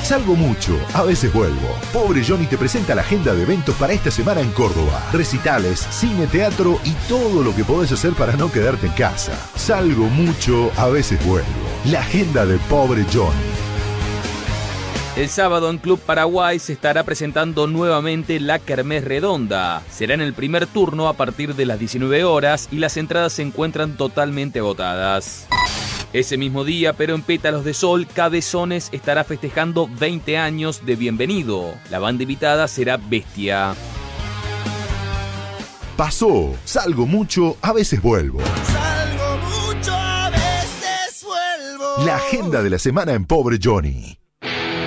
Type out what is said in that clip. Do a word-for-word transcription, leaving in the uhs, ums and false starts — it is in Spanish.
Salgo mucho, a veces vuelvo. Pobre Johnny te presenta la agenda de eventos para esta semana en Córdoba. Recitales, cine, teatro y todo lo que podés hacer para no quedarte en casa. Salgo mucho, a veces vuelvo. La agenda de Pobre Johnny. El sábado en Club Paraguay se estará presentando nuevamente la Kermés Redonda. Será en el primer turno a partir de las diecinueve horas y las entradas se encuentran totalmente agotadas. Ese mismo día, pero en Pétalos de Sol, Cabezones estará festejando veinte años de Bienvenido. La banda invitada será Bestia. Pasó, salgo mucho, a veces vuelvo. Salgo mucho, a veces vuelvo. La agenda de la semana en Pobre Johnny.